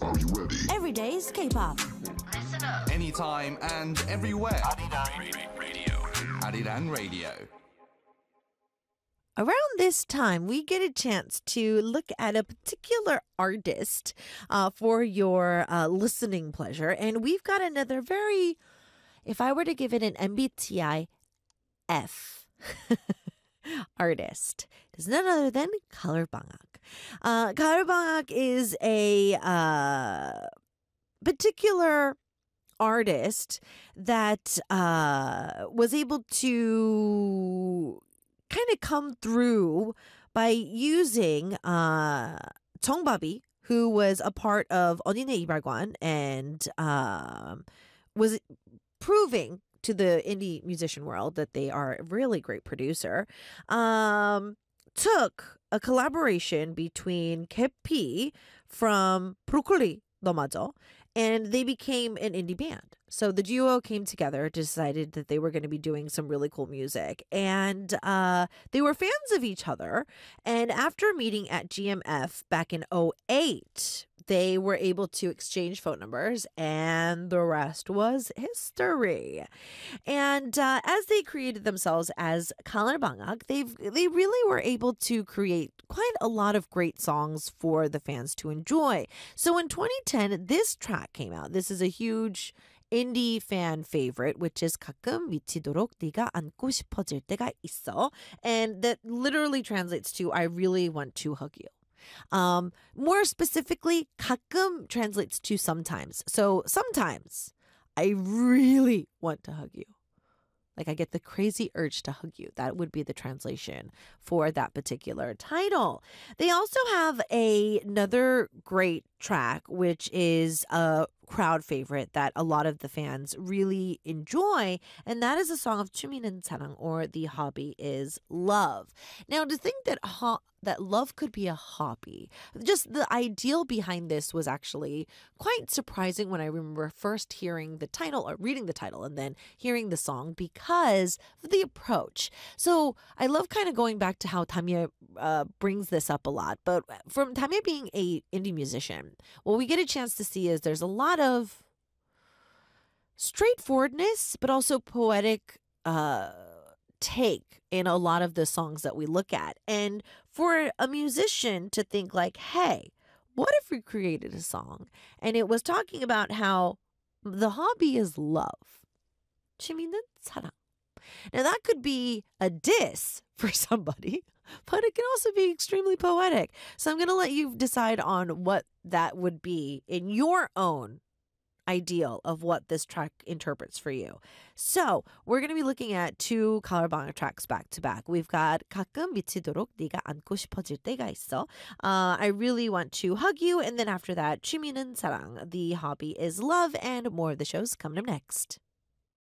Are you ready? Every day's K-pop. Listen up. Anytime and everywhere. Radio. Arirang Radio. Around this time, we get a chance to look at a particular artist for your listening pleasure. And we've got another very, if I were to give it an MBTI F artist, it's none other than Colorbangak. Colorbangak is a particular artist that was able to kind of come through by using Jeongbabi, who was a part of 언니네 이발관 and was proving to the indie musician world that they are a really great producer. Took a collaboration between Kepi from Broccoli 너마저, and they became an indie band. So the duo came together, decided that they were going to be doing some really cool music, and they were fans of each other. And after meeting at GMF back in '08, they were able to exchange phone numbers, and the rest was history. And as they created themselves as Colorbangak, they really were able to create quite a lot of great songs for the fans to enjoy. So in 2010, this track came out. This is a huge indie fan favorite, which is 가끔 미치도록 네가 안고 싶어질 때가 있어. And that literally translates to I really want to hug you. More specifically, 가끔 translates to sometimes. So sometimes I really want to hug you. Like I get the crazy urge to hug you. That would be the translation for that particular title. They also have another great track, which is a crowd favorite that a lot of the fans really enjoy, and that is a song of 취미는 사랑, or The Hobby is Love. Now, to think that that love could be a hobby, just the ideal behind this was actually quite surprising when I remember first hearing the title or reading the title and then hearing the song, because of the approach. So I love kind of going back to how Tamia brings this up a lot, but from Tamia being a indie musician, what we get a chance to see is there's a lot of straightforwardness, but also poetic take in a lot of the songs that we look at. And for a musician to think like, hey, what if we created a song and it was talking about how the hobby is love? 취미는 사랑. Now that could be a diss for somebody, but it can also be extremely poetic. So I'm going to let you decide on what that would be in your own ideal of what this track interprets for you. So we're going to be looking at two Colorbangak tracks back to back. We've got 가끔 미치도록 네가 안고 싶어질 때가 있어. I really want to hug you. And then after that, 취미는 사랑. The Hobby is Love. And more of the shows coming up next.